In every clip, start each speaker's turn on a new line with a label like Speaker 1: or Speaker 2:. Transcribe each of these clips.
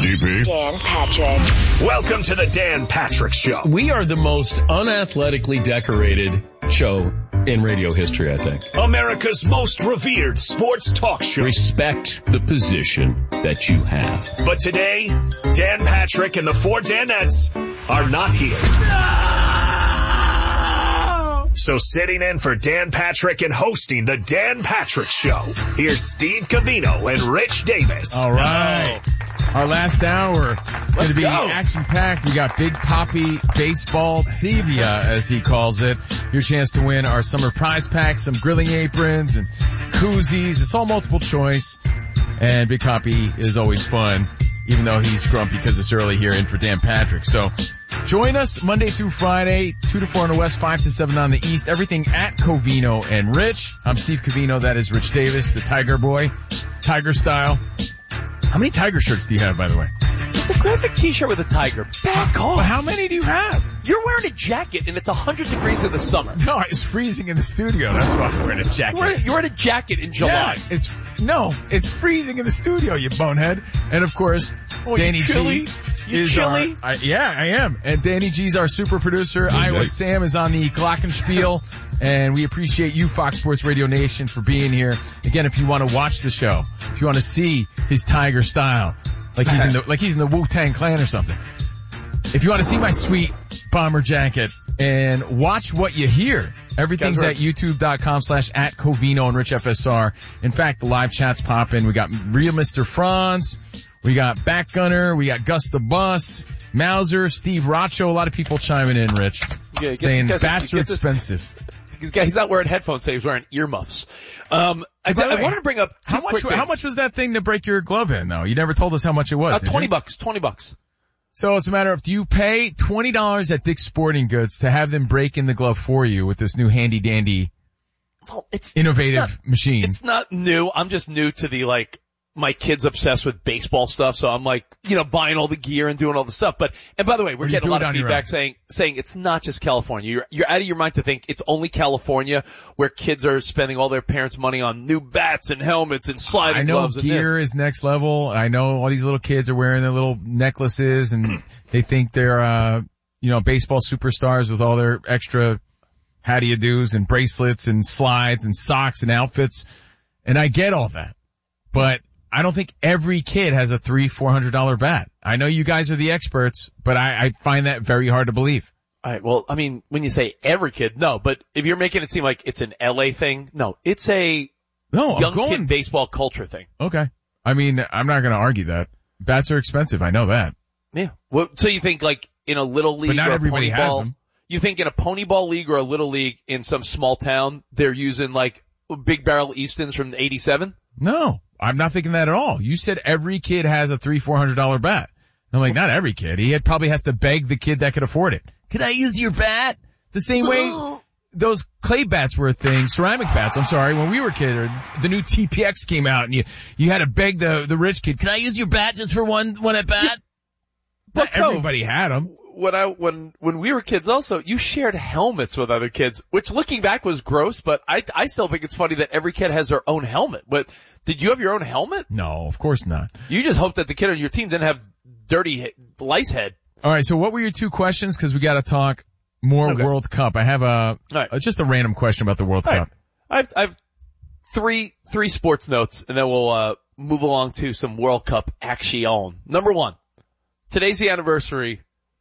Speaker 1: DP.
Speaker 2: Dan Patrick.
Speaker 3: Welcome to the Dan Patrick Show.
Speaker 4: We are the most unathletically decorated show in radio history, I think.
Speaker 3: America's most revered sports talk show.
Speaker 4: Respect the position that you have.
Speaker 3: But today, Dan Patrick and the four Danettes are not here. So sitting in for Dan Patrick and hosting the Dan Patrick Show, here's Steve Covino and Rich Davis.
Speaker 5: All right. Our last hour is going to be action-packed. We got Big Papi Baseball Trivia, as he calls it. Your chance to win our summer prize pack, some grilling aprons and koozies. It's all multiple choice. And Big Papi is always fun, even though he's grumpy because it's early here in for Dan Patrick. So join us Monday through Friday, 2 to 4 on the West, 5 to 7 on the East. Everything at Covino and Rich. I'm Steve Covino. That is Rich Davis, the Tiger Boy, Tiger style. How many Tiger shirts do you have, by the way?
Speaker 6: It's a graphic t-shirt with a tiger. Back off.
Speaker 5: Well, how many do you have?
Speaker 6: You're wearing a jacket and it's 100 degrees in the summer.
Speaker 5: No, it's freezing in the studio. That's why I'm wearing a jacket.
Speaker 6: You're wearing a jacket in July.
Speaker 5: Yeah, it's freezing in the studio, you bonehead. And of course, Danny
Speaker 6: G. You chilly?
Speaker 5: Yeah, I am. And Danny G's our super producer. Iowa Sam is on the Glockenspiel. And we appreciate you, Fox Sports Radio Nation, for being here. Again, if you want to watch the show, if you want to see his tiger style, like he's in the Wu-Tang Clan or something. If you want to see my sweet bomber jacket and watch what you hear, everything's at youtube.com/@Covino and Rich FSR. In fact, the live chat's popping. We got Real Mr. Franz. We got Backgunner. We got Gus the Bus, Mauser, Steve Racho. A lot of people chiming in, Rich, saying bats are expensive.
Speaker 6: He's not wearing headphones today. He's wearing earmuffs. I wanted to bring up
Speaker 5: how much was that thing to break your glove in, though? You never told us how much it was.
Speaker 6: $20.
Speaker 5: So it's a matter of, do you pay $20 at Dick's Sporting Goods to have them break in the glove for you with this new handy dandy, innovative machine?
Speaker 6: It's not new. I'm just new to my kid's obsessed with baseball stuff, so I'm buying all the gear and doing all the stuff. And by the way, we're getting a lot of feedback saying it's not just California. You're out of your mind to think it's only California where kids are spending all their parents' money on new bats and helmets and sliding gloves.
Speaker 5: I know gear is next level. I know all these little kids are wearing their little necklaces and they think they're, baseball superstars with all their extra how-do-you-dos and bracelets and slides and socks and outfits. And I get all that. But I don't think every kid has a $300-400 bat. I know you guys are the experts, but I find that very hard to believe.
Speaker 6: All right. Well, I mean, when you say every kid, no, but if you're making it seem like it's an LA thing, no, it's a young kid baseball culture thing.
Speaker 5: Okay. I mean, I'm not going to argue that. Bats are expensive. I know that.
Speaker 6: Yeah. Well, so you think in a little league
Speaker 5: but not
Speaker 6: or a
Speaker 5: everybody
Speaker 6: pony
Speaker 5: has
Speaker 6: ball,
Speaker 5: them.
Speaker 6: You think in a pony ball league or a little league in some small town, they're using big barrel Eastons from '87?
Speaker 5: No. I'm not thinking that at all. You said every kid has a $300-400 bat. I'm like, not every kid. He probably has to beg the kid that could afford it. Can I use your bat? The same way those clay bats were a thing, ceramic bats, I'm sorry, when we were kids, the new TPX came out and you had to beg the rich kid, can I use your bat just for one at bat? But everybody had them.
Speaker 6: When we were kids also, you shared helmets with other kids, which looking back was gross, but I still think it's funny that every kid has their own helmet. But did you have your own helmet?
Speaker 5: No, of course not.
Speaker 6: You just hoped that the kid on your team didn't have dirty lice head.
Speaker 5: All right, so what were your two questions? Because we got to talk more World Cup. I have just a random question about the World Cup.
Speaker 6: I've three sports notes, and then we'll move along to some World Cup action. Number one, today's the anniversary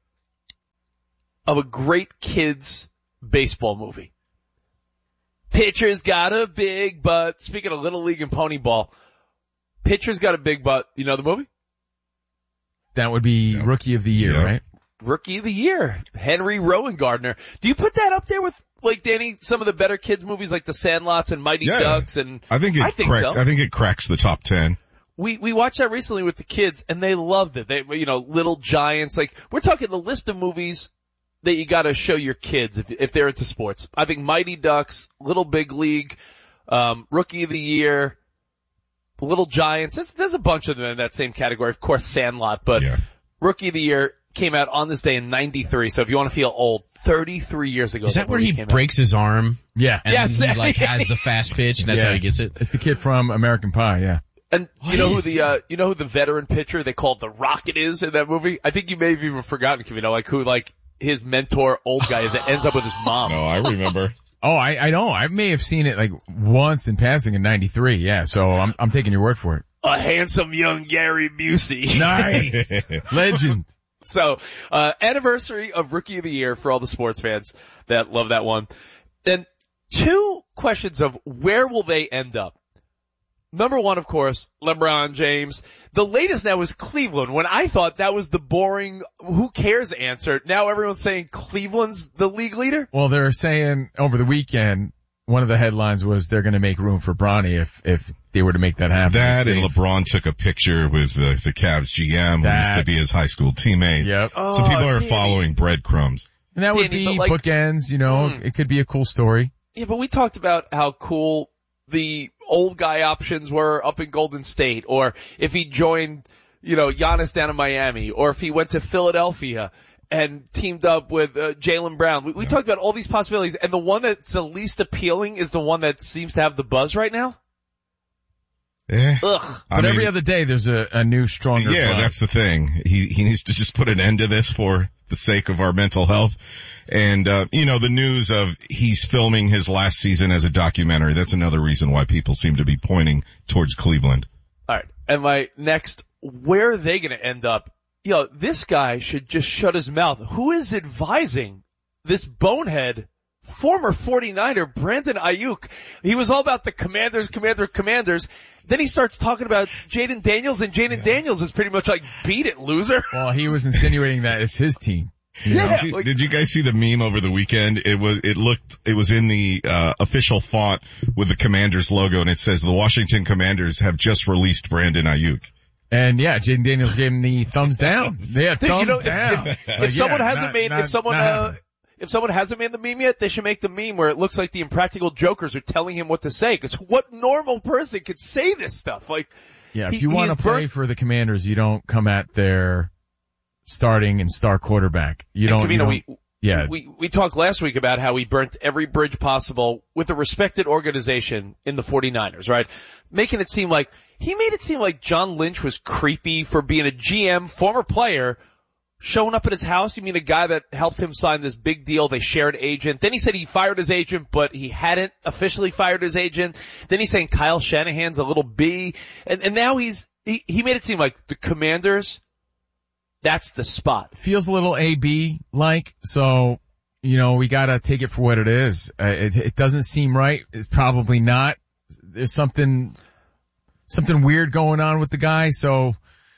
Speaker 6: of a great kids baseball movie. Pitcher's got a big butt. Speaking of Little League and Pony Ball, Pitcher's got a big butt. You know the movie?
Speaker 5: That would be Rookie of the Year, right?
Speaker 6: Rookie of the Year. Henry Rowan-Gardner. Do you put that up there with, Danny, some of the better kids movies like The Sandlots and Mighty Ducks? And
Speaker 1: I think it cracks the top 10.
Speaker 6: We watched that recently with the kids and they loved it. They, Little Giants. We're talking the list of movies that you gotta show your kids if they're into sports. I think Mighty Ducks, Little Big League, Rookie of the Year, Little Giants. There's a bunch of them in that same category. Of course, Sandlot, but Rookie of the Year came out on this day in 93. So if you want to feel old, 33 years ago.
Speaker 7: Is that where he breaks his arm?
Speaker 5: Yeah.
Speaker 7: And he has the fast pitch and that's how he gets it?
Speaker 5: It's the kid from American Pie, yeah.
Speaker 6: And you know who the veteran pitcher they call the Rocket is in that movie? I think you may have even forgotten, who his mentor, old guy is that ends up with his mom.
Speaker 1: No, I remember.
Speaker 5: Oh, I know. I may have seen it once in passing in '93. Yeah, so I'm taking your word for it.
Speaker 6: A handsome young Gary Busey.
Speaker 5: Nice. Legend.
Speaker 6: So, anniversary of Rookie of the Year for all the sports fans that love that one. And 2 questions of where will they end up? Number 1, of course, LeBron James. The latest now is Cleveland. When I thought that was the boring, who cares answer, now everyone's saying Cleveland's the league leader?
Speaker 5: Well, they're saying over the weekend, one of the headlines was they're going to make room for Bronny if they were to make that happen.
Speaker 1: That and LeBron took a picture with the Cavs GM who used to be his high school teammate.
Speaker 5: Yep.
Speaker 1: So people are following breadcrumbs.
Speaker 5: And that would be bookends, it could be a cool story.
Speaker 6: Yeah, but we talked about how cool the old guy options were up in Golden State, or if he joined, Giannis down in Miami, or if he went to Philadelphia and teamed up with Jaylen Brown. We talked about all these possibilities, and the one that's the least appealing is the one that seems to have the buzz right now. Ugh.
Speaker 5: But every other day there's a new, stronger buzz.
Speaker 1: That's the thing. He needs to just put an end to this for the sake of our mental health. And, the news of he's filming his last season as a documentary, that's another reason why people seem to be pointing towards Cleveland.
Speaker 6: All right. And my next, where are they going to end up? This guy should just shut his mouth. Who is advising this bonehead, former 49er, Brandon Ayuk? He was all about the Commanders. Then he starts talking about Jaden Daniels, and Jaden Daniels is pretty much like, beat it, loser.
Speaker 5: Well, he was insinuating that it's his team.
Speaker 1: Did you guys see the meme over the weekend? It was in the official font with the Commanders logo, and it says the Washington Commanders have just released Brandon Ayuk.
Speaker 5: And Jaden Daniels gave him the thumbs down. Yeah, thumbs down.
Speaker 6: If someone hasn't made the meme yet, they should make the meme where it looks like the Impractical Jokers are telling him what to say. Because what normal person could say this stuff?
Speaker 5: If you want to play for the Commanders, you don't come at their starting and star quarterback. We talked last week about how he burnt every bridge possible with a respected organization in the 49ers, right? He made it seem like John Lynch was creepy for being a GM, former player, showing up at his house. You mean a guy that helped him sign this big deal? They shared agent. Then he said he fired his agent, but he hadn't officially fired his agent. Then he's saying Kyle Shanahan's a little B. And now he made it seem like the Commanders, that's the spot. Feels a little AB-like, so, we gotta take it for what it is. It doesn't seem right. It's probably not. There's something weird going on with the guy, so,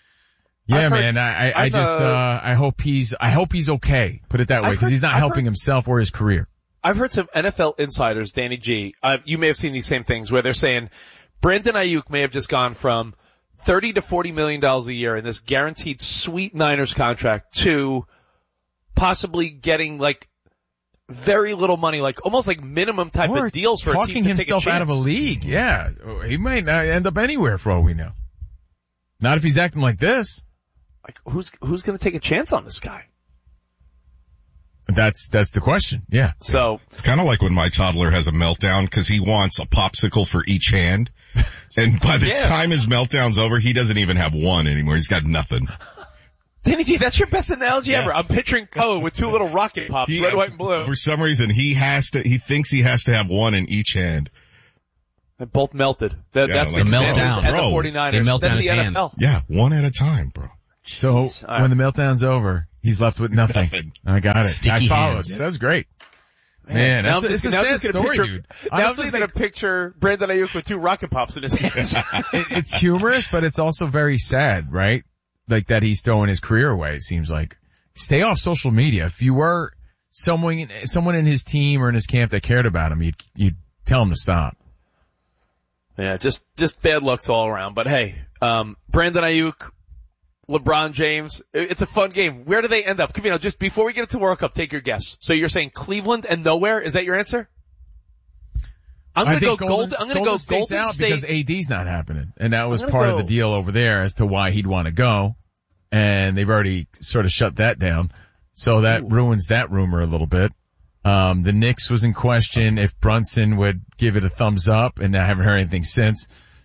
Speaker 5: I hope he's okay. Put it that way, because he's not helping himself or his career.
Speaker 6: I've heard some NFL insiders, Danny G, you may have seen these same things where they're saying Brandon Ayuk may have just gone from $30 to $40 million a year in this guaranteed sweet Niners contract to possibly getting very little money, almost minimum type of deals for a team to take a chance.
Speaker 5: Talking himself out of a league. Yeah. He might not end up anywhere for all we know. Not if he's acting like this.
Speaker 6: Who's going to take a chance on this guy?
Speaker 5: That's the question. Yeah.
Speaker 6: So
Speaker 1: it's kind of like when my toddler has a meltdown because he wants a popsicle for each hand. And by the time his meltdown's over, he doesn't even have one anymore. He's got nothing.
Speaker 6: Danny G, that's your best analogy ever. I'm picturing Code with 2 little rocket pops, red, white, and blue.
Speaker 1: For some reason, he thinks he has to have one in each hand.
Speaker 6: They both melted. That's the
Speaker 2: meltdown.
Speaker 6: And the 49ers.
Speaker 2: They melt
Speaker 6: that's
Speaker 2: down
Speaker 6: the
Speaker 2: his
Speaker 6: NFL.
Speaker 2: hand.
Speaker 1: Yeah, one at a time, bro.
Speaker 5: So when the meltdown's over, he's left with nothing. I got it.
Speaker 2: Sticky hands.
Speaker 5: That was great. Man, it's a sad story, dude.
Speaker 6: Now I'm just going to picture Brandon Ayuk with 2 rocket pops in his hands.
Speaker 5: It's humorous, but it's also very sad, right? That he's throwing his career away, it seems like. Stay off social media. If you were someone in his team or in his camp that cared about him, you'd tell him to stop.
Speaker 6: Yeah, just bad lucks all around. But hey, Brandon Ayuk, LeBron James, it's a fun game. Where do they end up? Just before we get into World Cup, take your guess. So you're saying Cleveland and nowhere? Is that your answer? I'm going to go Golden State
Speaker 5: because AD's not happening. And that was part of the deal over there as to why he'd want to go. And they've already sort of shut that down. So that ruins that rumor a little bit. The Knicks was in question if Brunson would give it a thumbs up, and I haven't heard anything since.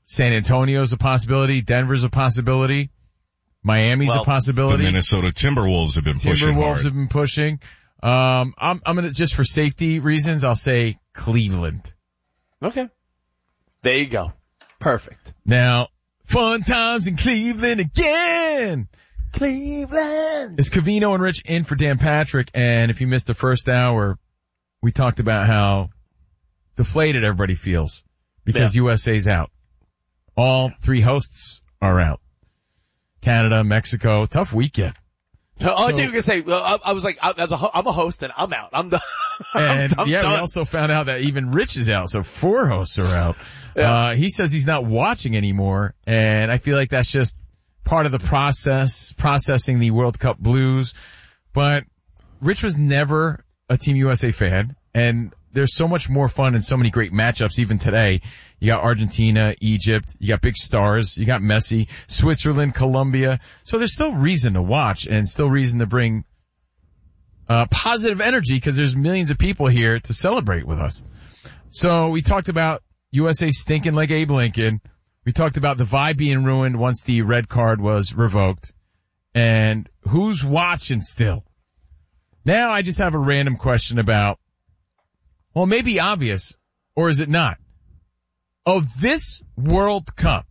Speaker 5: San Antonio's a possibility. Denver's a possibility. Miami's a possibility.
Speaker 1: The Minnesota Timberwolves have been pushing hard.
Speaker 5: Timberwolves have been pushing. I'm gonna, just for safety reasons, I'll say Cleveland.
Speaker 6: Okay. There you go. Perfect.
Speaker 5: Now, fun times in Cleveland again.
Speaker 6: Cleveland.
Speaker 5: It's Covino and Rich in for Dan Patrick, and if you missed the first hour, we talked about how deflated everybody feels because USA's out. All three hosts are out. Canada, Mexico, tough weekend.
Speaker 6: Oh, I think you were going to say, I was like, I'm a host and I'm out. I'm done.
Speaker 5: And
Speaker 6: I'm
Speaker 5: we
Speaker 6: done.
Speaker 5: also found out that even Rich is out, so 4 hosts are out. Yeah. He says he's not watching anymore, and I feel like that's just part of the processing the World Cup blues. But Rich was never a Team USA fan, and there's so much more fun and so many great matchups even today. You got Argentina, Egypt, you got big stars, you got Messi, Switzerland, Colombia. So there's still reason to watch and still reason to bring positive energy because there's millions of people here to celebrate with us. So we talked about USA stinking like Abe Lincoln. We talked about the vibe being ruined once the red card was revoked. And who's watching still? Now I just have a random question about, well, maybe obvious, or is it not? Of this World Cup,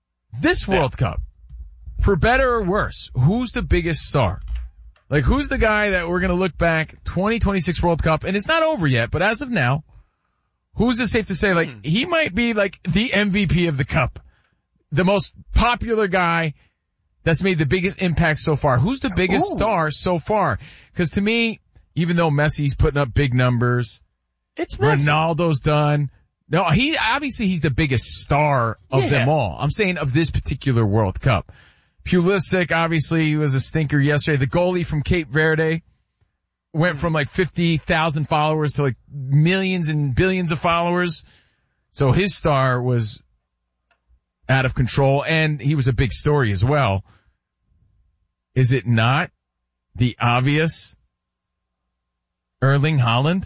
Speaker 5: for better or worse, who's the biggest star? Like, who's the guy that we're going to look back, 2026 World Cup, and it's not over yet, but as of now, who's it safe to say, like, he might be like the MVP of the Cup, the most popular guy that's made the biggest impact so far? Who's the biggest star so far? Because to me, even though Messi's putting up big numbers,
Speaker 6: it's Messi.
Speaker 5: Ronaldo's done. No, he's the biggest star of them all. I'm saying of this particular World Cup. Pulisic, obviously, he was a stinker yesterday. The goalie from Cape Verde went from like 50,000 followers to like millions and billions of followers. So his star was out of control, and he was a big story as well. Is it not the obvious Erling Haaland?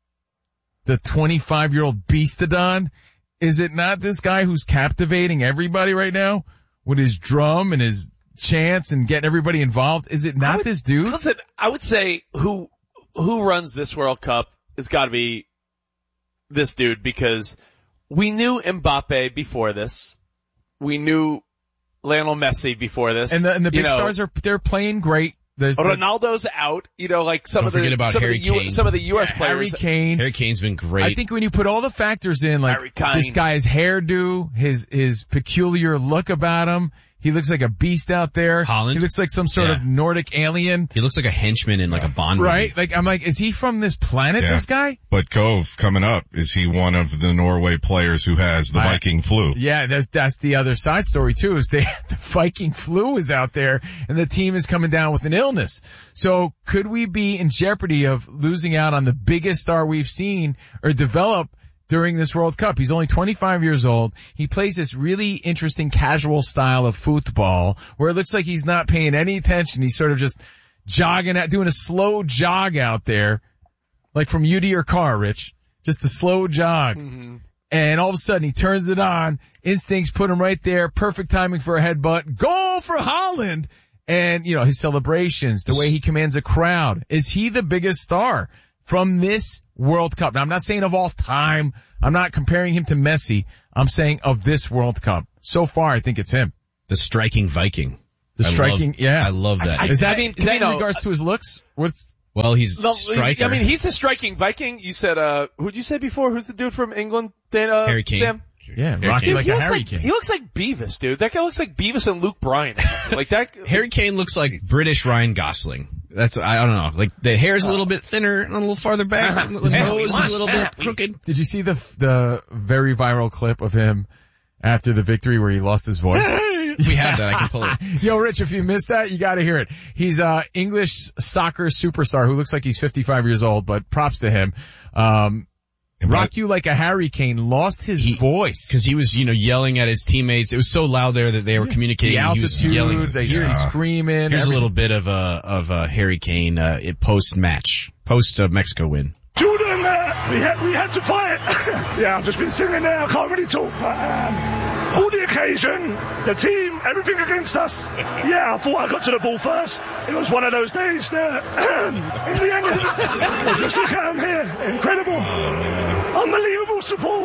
Speaker 5: The 25-year-old beastodon? Is it not this guy who's captivating everybody right now with his drum and his chants and getting everybody involved? Is it not this dude?
Speaker 6: Listen, I would say who runs this World Cup has got to be this dude, because we knew Mbappe before this. We knew Lionel Messi before this.
Speaker 5: And the big stars they're playing great.
Speaker 6: Ronaldo's out, like some of the US players.
Speaker 5: Harry Kane.
Speaker 2: Harry Kane's been great.
Speaker 5: I think when you put all the factors in, like this guy's hairdo, his peculiar look about him, he looks like a beast out there.
Speaker 2: Haaland.
Speaker 5: He looks like some sort of Nordic alien.
Speaker 2: He looks like a henchman in like a Bond movie.
Speaker 5: Right? Like, I'm like, is he from this planet, this guy?
Speaker 1: But Cove, coming up, is he one of the Norway players who has the Viking flu?
Speaker 5: Yeah, that's the other side story too, is the Viking flu is out there and the team is coming down with an illness. So could we be in jeopardy of losing out on the biggest star we've seen or develop during this World Cup? He's only 25 years old. He plays this really interesting casual style of football where it looks like he's not paying any attention. He's sort of just jogging out, doing a slow jog out there, like from you to your car, Rich. Just a slow jog. Mm-hmm. And all of a sudden he turns it on. Instincts put him right there. Perfect timing for a headbutt. Goal for Haaland. And, his celebrations, the way he commands a crowd. Is he the biggest star from this World Cup? Now, I'm not saying of all time. I'm not comparing him to Messi. I'm saying of this World Cup. So far, I think it's him.
Speaker 2: The striking Viking.
Speaker 5: I
Speaker 2: love that.
Speaker 5: Is that in regards to his looks?
Speaker 2: Well, he's a striker.
Speaker 6: I mean, he's a striking Viking. You said, who'd you say before? Who's the dude from England?
Speaker 2: Harry Kane.
Speaker 6: Sam?
Speaker 5: Yeah, Rocky like a Harry Kane.
Speaker 6: He looks like Beavis, dude. That guy looks like Beavis and Luke Bryan. Like that.
Speaker 2: Harry Kane looks like British Ryan Gosling. I don't know. Like the hair's a little bit thinner and a little farther back. His nose is a little bit crooked.
Speaker 5: Did you see the very viral clip of him after the victory where he lost his voice?
Speaker 2: We have that. I can pull it.
Speaker 5: Yo, Rich, if you missed that, you gotta hear it. He's a English soccer superstar who looks like he's 55 years old, but props to him. Rock you like a Harry Kane lost his voice.
Speaker 2: Cause he was, yelling at his teammates. It was so loud there that they were communicating.
Speaker 5: The altitude,
Speaker 2: he was yelling.
Speaker 5: they screaming.
Speaker 2: Here's a little bit of Harry Kane, post-match, post-Mexico win.
Speaker 7: Jordan, we had to fight. Yeah, I've just been sitting there. I can't really talk, but All the occasion, the team, everything against us. Yeah, I thought I got to the ball first. It was one of those days that, in the end, just look at him here. Incredible. Unbelievable support.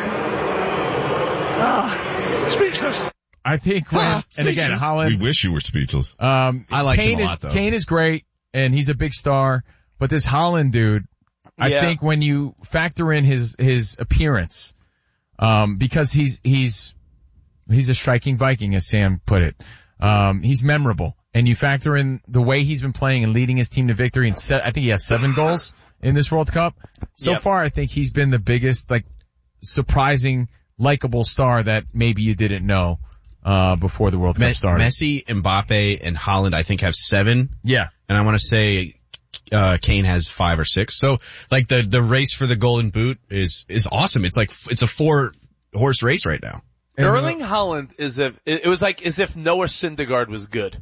Speaker 7: Speechless.
Speaker 5: I think when, and again, Haaland.
Speaker 1: We wish you were speechless.
Speaker 2: I like
Speaker 5: Kane
Speaker 2: him a lot, though.
Speaker 5: Kane is great, and he's a big star, but this Haaland dude, I think when you factor in his appearance, because he's a striking Viking, as Sam put it. He's memorable, and you factor in the way he's been playing and leading his team to victory, and I think he has 7 goals in this World Cup. So far, I think he's been the biggest, surprising, likable star that maybe you didn't know before the World Cup started.
Speaker 2: Messi, Mbappe, and Haaland, I think, have 7.
Speaker 5: Yeah.
Speaker 2: And I want to say Kane has 5 or 6. So, the race for the Golden Boot is awesome. It's it's a 4-horse race right now.
Speaker 6: Erling Haaland is as if Noah Syndergaard was good.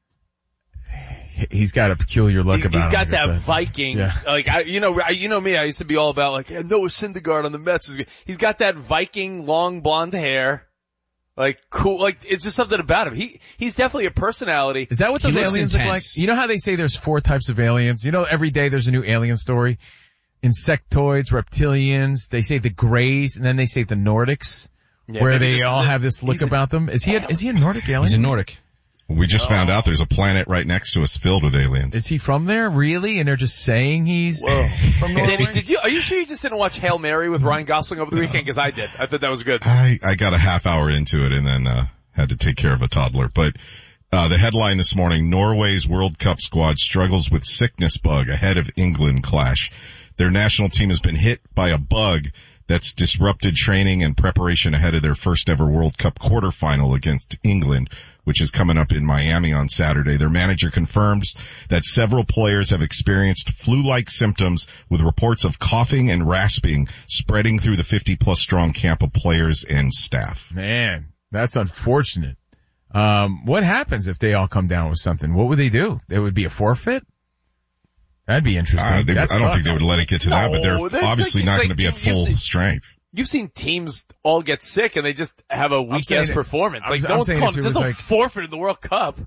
Speaker 5: He's got a peculiar look about him.
Speaker 6: He's got that Viking, you know me, I used to be all about Noah Syndergaard on the Mets is good. He's got that Viking long blonde hair. Cool, it's just something about him. He's definitely a personality.
Speaker 5: Is that what those aliens look like? You know how they say there's 4 types of aliens? You know, every day there's a new alien story. Insectoids, reptilians, they say the Greys, and then they say the Nordics, where they all have this look about them. Is he a Nordic alien?
Speaker 2: He's a Nordic.
Speaker 1: We just found out there's a planet right next to us filled with aliens.
Speaker 5: Is he from there, really? And they're just saying he's from Norway?
Speaker 6: Danny, are you sure you just didn't watch Hail Mary with Ryan Gosling over the weekend? Because I did. I thought that was good.
Speaker 1: I got a half hour into it and then had to take care of a toddler. But the headline this morning, Norway's World Cup squad struggles with sickness bug ahead of England clash. Their national team has been hit by a bug that's disrupted training and preparation ahead of their first ever World Cup quarterfinal against England, which is coming up in Miami on Saturday. Their manager confirms that several players have experienced flu-like symptoms with reports of coughing and rasping spreading through the 50-plus strong camp of players and staff.
Speaker 5: Man, that's unfortunate. What happens if they all come down with something? What would they do? It would be a forfeit? That'd be interesting.
Speaker 1: I don't think they would let it get to that, but they're obviously not going to be at full strength.
Speaker 6: You've seen teams all get sick and they just have a weak-ass performance. No one's calling, there's no forfeit in the World Cup.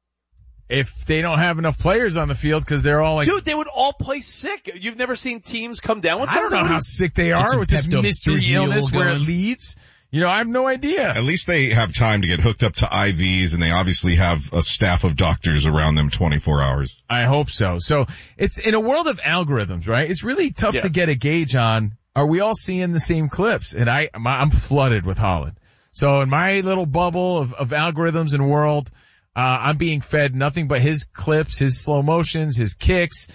Speaker 5: If they don't have enough players on the field because they're all
Speaker 6: Dude, they would all play sick. You've never seen teams come down with something?
Speaker 5: I don't know how sick they are with this mystery illness where it leads. I have no idea.
Speaker 1: At least they have time to get hooked up to IVs, and they obviously have a staff of doctors around them 24 hours.
Speaker 5: I hope so. So it's in a world of algorithms, right? It's really tough to get a gauge on, are we all seeing the same clips? And I'm flooded with Haaland. So in my little bubble of algorithms and world, I'm being fed nothing but his clips, his slow motions, his kicks,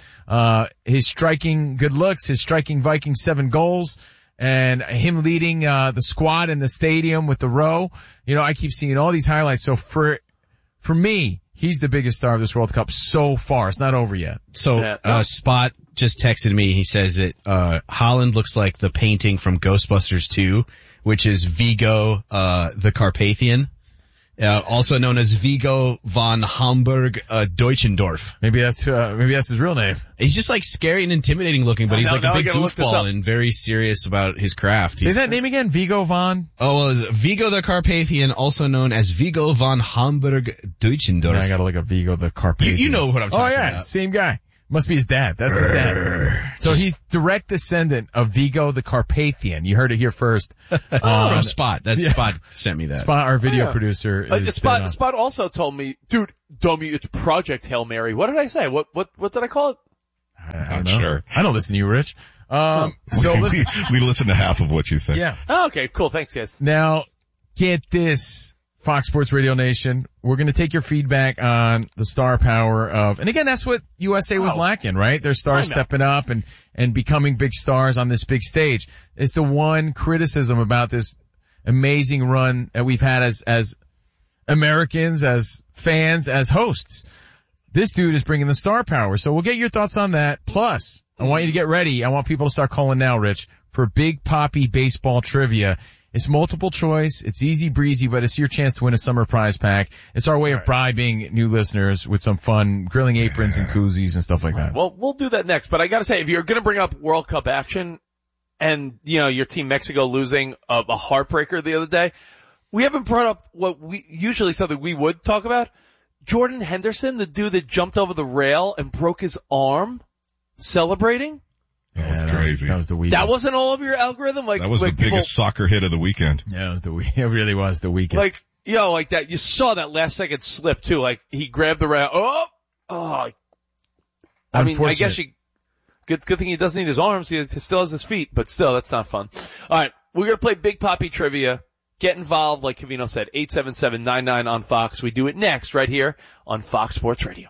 Speaker 5: his striking good looks, his striking Viking 7 goals. And him leading the squad in the stadium with the row. I keep seeing all these highlights. So for me, he's the biggest star of this World Cup so far. It's not over yet.
Speaker 2: So Spot just texted me. He says that Haaland looks like the painting from Ghostbusters 2, which is Vigo the Carpathian. Also known as Vigo von Hamburg Deutschendorf.
Speaker 5: Maybe that's his real name.
Speaker 2: He's just scary and intimidating looking, but he's a big goofball and very serious about his craft.
Speaker 5: Say that name again, Vigo von?
Speaker 2: Vigo the Carpathian, also known as Vigo von Hamburg Deutschendorf.
Speaker 5: I gotta look up Vigo the Carpathian.
Speaker 2: You know what I'm talking about.
Speaker 5: Same guy. Must be his dad. That's his dad. So he's direct descendant of Vigo the Carpathian. You heard it here first.
Speaker 2: From Spot. Spot sent me that.
Speaker 5: Spot, our video producer.
Speaker 6: Spot also told me, dude, dummy, it's Project Hail Mary. What did I say? What did I call it?
Speaker 1: I'm not sure.
Speaker 5: I don't listen to you, Rich. So
Speaker 1: we listen to half of what you say.
Speaker 5: Yeah.
Speaker 6: Oh, okay, cool. Thanks, guys.
Speaker 5: Now, get this. Fox Sports Radio Nation, we're going to take your feedback on the star power of, and again, that's what USA was lacking, right? Their stars stepping up and becoming big stars on this big stage. It's the one criticism about this amazing run that we've had as Americans, as fans, as hosts. This dude is bringing the star power. So we'll get your thoughts on that. Plus, I want you to get ready. I want people to start calling now, Rich, for Big Papi baseball trivia. It's multiple choice. It's easy breezy, but it's your chance to win a summer prize pack. It's our way of bribing new listeners with some fun grilling aprons and koozies and stuff like that.
Speaker 6: Well, we'll do that next, but I gotta say, if you're gonna bring up World Cup action and, your team Mexico losing a heartbreaker the other day, We haven't brought up what we usually something we would talk about. Jordan Henderson, the dude that jumped over the rail and broke his arm celebrating.
Speaker 1: That was crazy.
Speaker 5: That was the weekend.
Speaker 6: That wasn't all over your algorithm?
Speaker 1: That was the biggest soccer hit of the weekend.
Speaker 5: Yeah, it really was the weekend.
Speaker 6: Like that. You saw that last second slip too. Like he grabbed the rail. Oh. I mean, I guess good thing he doesn't need his arms. He still has his feet, but still, that's not fun. All right. We're going to play Big Papi Trivia. Get involved, like Covino said, 877-99 on Fox. We do it next right here on Fox Sports Radio.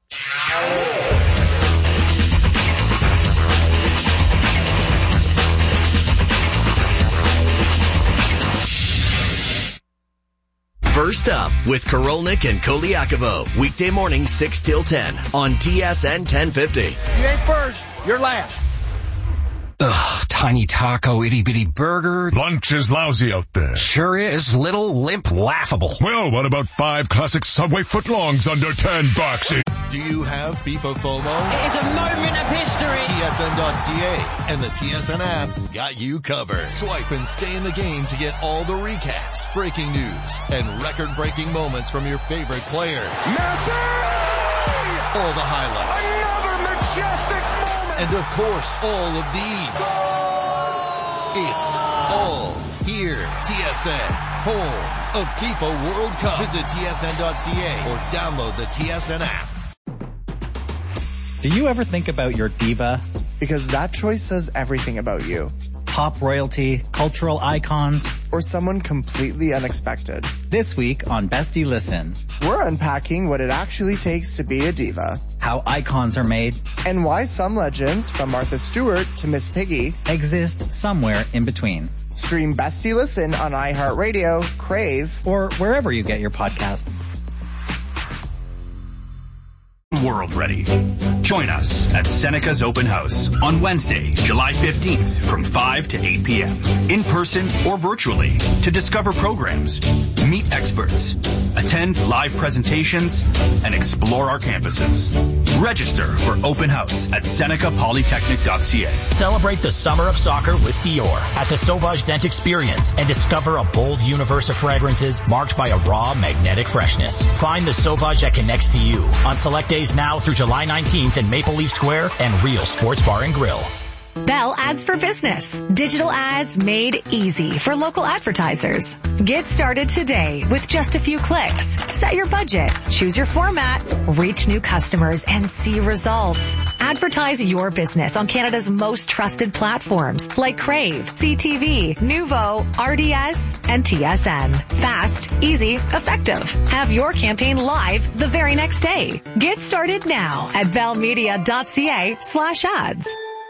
Speaker 8: First Up with Korolnik and Koliakovo. Weekday morning 6 till 10 on TSN 1050.
Speaker 7: You ain't first, you're last.
Speaker 9: Ugh, tiny taco, itty-bitty burger.
Speaker 10: Lunch is lousy out there.
Speaker 9: Sure is. Little, limp, laughable.
Speaker 10: Well, what about 5 classic Subway footlongs under $10?
Speaker 11: Do you have FIFA FOMO?
Speaker 12: It is a moment of history.
Speaker 11: TSN.ca and the TSN app got you covered. Swipe and stay in the game to get all the recaps, breaking news, and record-breaking moments from your favorite players.
Speaker 7: Messi!
Speaker 11: All the highlights.
Speaker 7: Another majestic moment!
Speaker 11: And of course, all of these. It's all here. TSN, home of FIFA World Cup. Visit TSN.ca or download the TSN app.
Speaker 13: Do you ever think about your diva?
Speaker 14: Because that choice says everything about you.
Speaker 13: Pop royalty, cultural icons,
Speaker 14: or someone completely unexpected.
Speaker 13: This week on Bestie Listen,
Speaker 14: we're unpacking what it actually takes to be a diva.
Speaker 13: How icons are made.
Speaker 14: And why some legends, from Martha Stewart to Miss Piggy,
Speaker 13: exist somewhere in between.
Speaker 14: Stream Bestie Listen on iHeartRadio, Crave,
Speaker 13: or wherever you get your podcasts.
Speaker 15: World ready. Join us at Seneca's Open House on Wednesday, July 15th from 5 to 8 p.m. in person or virtually to discover programs, meet experts, attend live presentations, and explore our campuses. Register for Open House at SenecaPolytechnic.ca.
Speaker 16: Celebrate the summer of soccer with Dior at the Sauvage Scent Experience and discover a bold universe of fragrances marked by a raw, magnetic freshness. Find the Sauvage that connects to you on select days now through July 19th in Maple Leaf Square and Real Sports Bar and Grill.
Speaker 17: Bell Ads for Business. Digital ads made easy for local advertisers. Get started today with just a few clicks. Set your budget, choose your format, reach new customers, and see results. Advertise your business on Canada's most trusted platforms like Crave, CTV, Nuvo, RDS, and TSN. Fast, easy, effective. Have your campaign live the very next day. Get started now at bellmedia.ca/ads.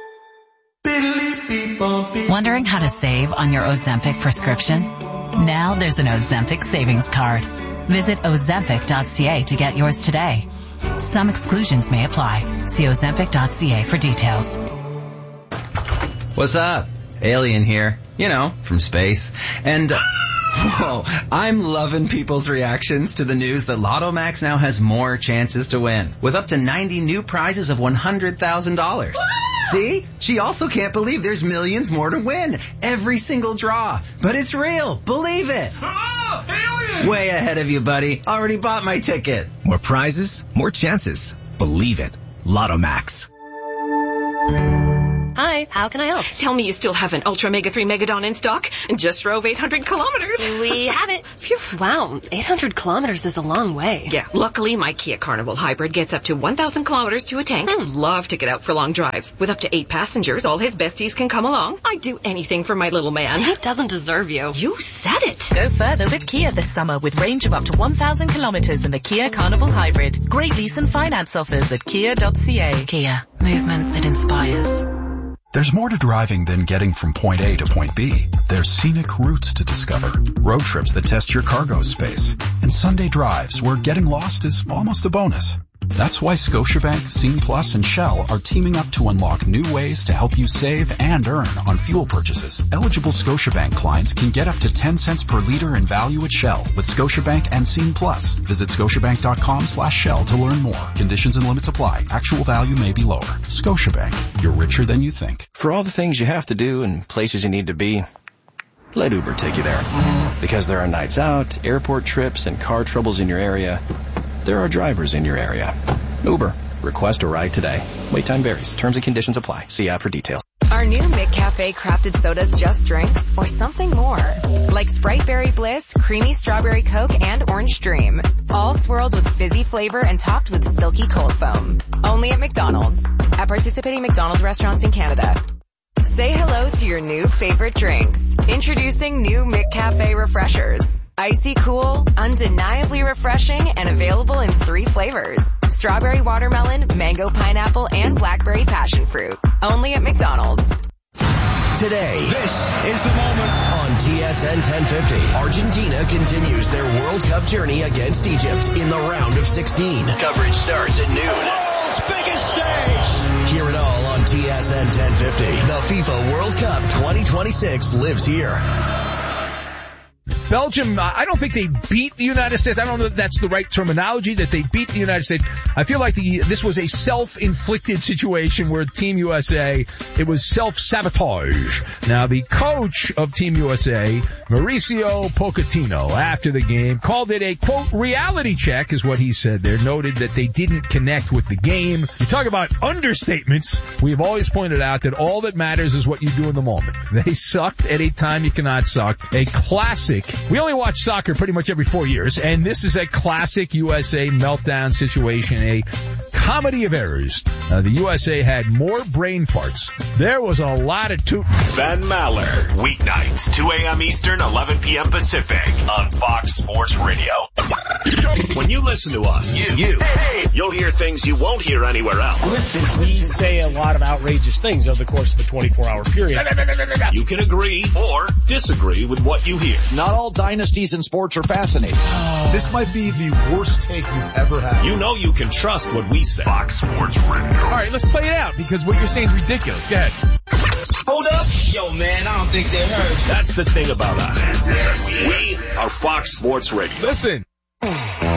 Speaker 18: Wondering how to save on your Ozempic prescription? Now there's an Ozempic savings card. Visit Ozempic.ca to get yours today. Some exclusions may apply. See Ozempic.ca for details.
Speaker 19: What's up? Alien here. You know, from space. And, whoa, I'm loving people's reactions to the news that Lotto Max now has more chances to win, with up to 90 new prizes of $100,000. See? She also can't believe there's millions more to win. Every single draw. But it's real. Believe it. Oh, alien! Way ahead of you, buddy. Already bought my ticket.
Speaker 20: More prizes, more chances. Believe it. Lotto Max.
Speaker 21: Hi, how can I help?
Speaker 22: Tell me you still have an Ultra Mega 3 Megadon in stock and just drove 800 kilometers.
Speaker 21: We have it. Phew, wow, 800 kilometers is a long way.
Speaker 22: Yeah, luckily my Kia Carnival Hybrid gets up to 1,000 kilometers to a tank. Love to get out for long drives. With up to 8 passengers, all his besties can come along. I'd do anything for my little man.
Speaker 21: He doesn't deserve you.
Speaker 22: You said it.
Speaker 23: Go further with Kia this summer with range of up to 1,000 kilometers in the Kia Carnival Hybrid. Great lease and finance offers at kia.ca.
Speaker 18: Kia, movement that inspires.
Speaker 24: There's more to driving than getting from point A to point B. There's scenic routes to discover, road trips that test your cargo space, and Sunday drives where getting lost is almost a bonus. That's why Scotiabank, Scene Plus, and Shell are teaming up to unlock new ways to help you save and earn on fuel purchases. Eligible Scotiabank clients can get up to 10 cents per liter in value at Shell with Scotiabank and Scene Plus. Visit scotiabank.com/Shell to learn more. Conditions and limits apply. Actual value may be lower. Scotiabank. You're richer than you think.
Speaker 25: For all the things you have to do and places you need to be,
Speaker 2: let Uber take you there. Because there are nights out, airport trips, and car troubles in your area. There are drivers in your area. Uber. Request a ride today. Wait time varies. Terms and conditions apply. See app for details.
Speaker 3: Are new McCafe crafted sodas just drinks or something more? Like Sprite Berry Bliss, Creamy Strawberry Coke, and Orange Dream. All swirled with fizzy flavor and topped with silky cold foam. Only at McDonald's. At participating McDonald's restaurants in Canada. Say hello to your new favorite drinks. Introducing new McCafe Refreshers. Icy cool, undeniably refreshing, and available in 3 flavors. Strawberry watermelon, mango pineapple, and blackberry passion fruit. Only at McDonald's.
Speaker 8: Today, this is the moment on TSN 1050. Argentina continues their World Cup journey against Egypt in the round of 16. Coverage starts at noon. The world's biggest stage. Hear it all on TSN 1050. The FIFA World Cup 2026 lives here.
Speaker 4: Belgium, I don't think they beat the United States. I don't know if that's the right terminology, that they beat the United States. I feel like this was a self-inflicted situation where Team USA, it was self-sabotage. Now, the coach of Team USA, Mauricio Pochettino, after the game, called it a, quote, reality check, is what he said there, noted that they didn't connect with the game. You talk about understatements. We've always pointed out that all that matters is what you do in the moment. They sucked at a time you cannot suck. A classic. We only watch soccer pretty much every 4 years, and this is a classic USA meltdown situation, a comedy of errors. The USA had more brain farts. There was a lot of
Speaker 12: Van Maller, weeknights, 2 a.m. Eastern, 11 p.m. Pacific, on Fox Sports Radio. When you listen to us, you'll hear things you won't hear anywhere else.
Speaker 25: Listen, we say a lot of outrageous things over the course of a 24-hour period.
Speaker 12: You can agree or disagree with what you hear.
Speaker 26: Not all dynasties in sports are fascinating.
Speaker 27: This might be the worst take you've ever had.
Speaker 12: You know you can trust what we say. Fox Sports Radio.
Speaker 5: All right, let's play it out because what you're saying is ridiculous. Go ahead.
Speaker 28: Hold up. Yo, man, I don't think they heard.
Speaker 12: That's the thing about us. We are Fox Sports Radio.
Speaker 5: Listen.